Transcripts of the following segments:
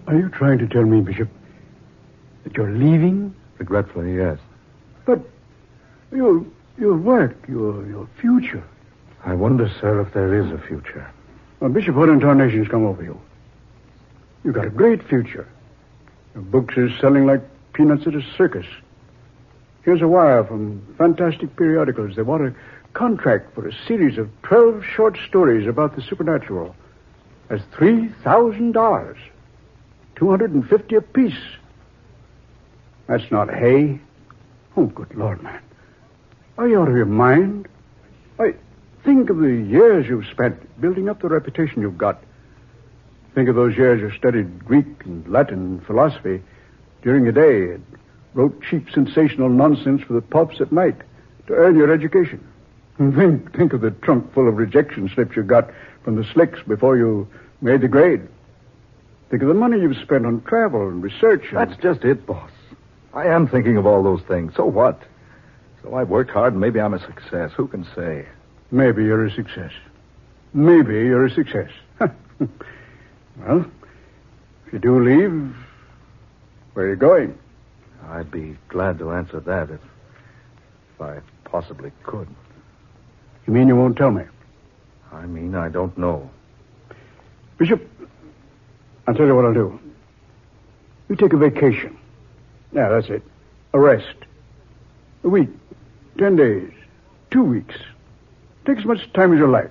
Are you trying to tell me, Bishop, that you're leaving? Regretfully, yes. But your work, your future. I wonder, sir, if there is a future. Well, Bishop, what in tarnation's come over you? You've got a great future. Your books are selling like peanuts at a circus. Here's a wire from Fantastic Periodicals. They want a contract for a series of 12 short stories about the supernatural. That's $3,000. $250 apiece. That's not hay. Oh, good Lord, man. Are you out of your mind? Think of the years you've spent building up the reputation you've got. Think of those years you studied Greek and Latin and philosophy during the day and wrote cheap, sensational nonsense for the pulps at night to earn your education. And think of the trunk full of rejection slips you got from the slicks before you made the grade. Think of the money you've spent on travel and research. That's just it, boss. I am thinking of all those things. So what? So I've worked hard and maybe I'm a success. Who can say? Maybe you're a success. Maybe you're a success. Well, if you do leave, where are you going? I'd be glad to answer that if I possibly could. You mean you won't tell me? I mean, I don't know. Bishop, I'll tell you what I'll do. You take a vacation. Yeah, that's it. A rest. A week. 10 days. 2 weeks. Take as much time as you like.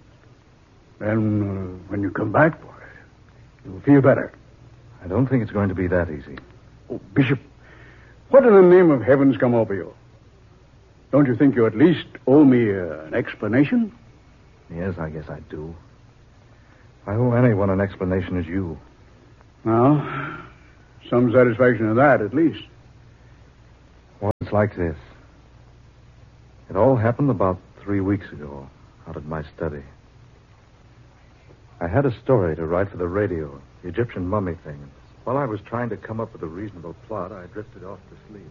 Then, when you come back, boy, you'll feel better. I don't think it's going to be that easy. Oh, Bishop, what in the name of heaven's come over you? Don't you think you at least owe me an explanation? Yes, I guess I do. I owe anyone an explanation as you. Well, some satisfaction in that, at least. Well, it's like this. It all happened about 3 weeks ago, out at my study. I had a story to write for the radio, the Egyptian mummy thing. While I was trying to come up with a reasonable plot, I drifted off to sleep.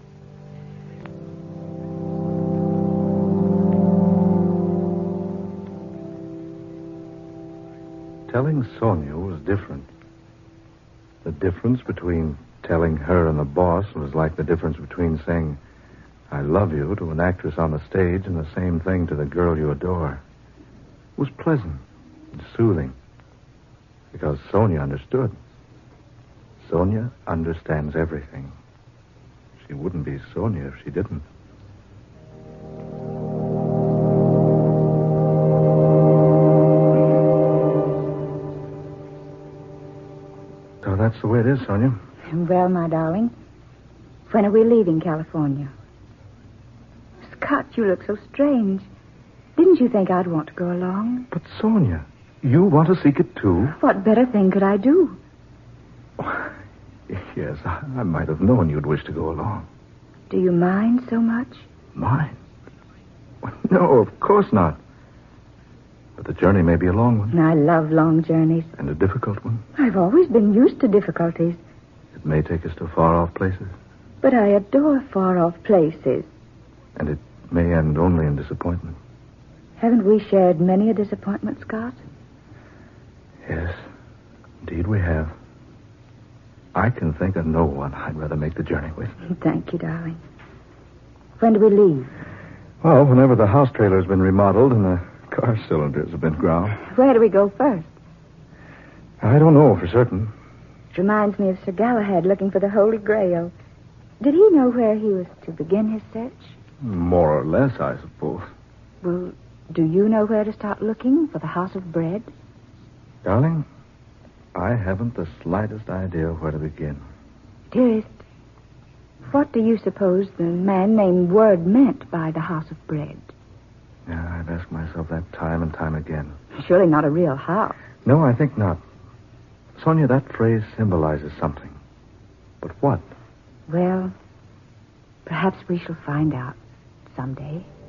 Telling Sonia was different. The difference between telling her and the boss was like the difference between saying, I love you to an actress on the stage and the same thing to the girl you adore. It was pleasant and soothing because Sonia understood. Sonia understands everything. She wouldn't be Sonia if she didn't. So that's the way it is, Sonia. Well, my darling, when are we leaving California? Scott, you look so strange. Didn't you think I'd want to go along? But, Sonia, you want to seek it, too? What better thing could I do? Yes, I might have known you'd wish to go along. Do you mind so much? Mind? Well, no, of course not. But the journey may be a long one. I love long journeys. And a difficult one. I've always been used to difficulties. It may take us to far-off places. But I adore far-off places. And it may end only in disappointment. Haven't we shared many a disappointment, Scott? Yes, indeed we have. I can think of no one I'd rather make the journey with. Thank you, darling. When do we leave? Well, whenever the house trailer's been remodeled and the car cylinders have been ground. Where do we go first? I don't know for certain. It reminds me of Sir Galahad looking for the Holy Grail. Did he know where he was to begin his search? More or less, I suppose. Well, do you know where to start looking for the House of Bread? Darling, I haven't the slightest idea where to begin. Dearest, what do you suppose the man named Word meant by the House of Bread? Yeah, I've asked myself that time and time again. Surely not a real house. No, I think not. Sonia, that phrase symbolizes something. But what? Well, perhaps we shall find out someday.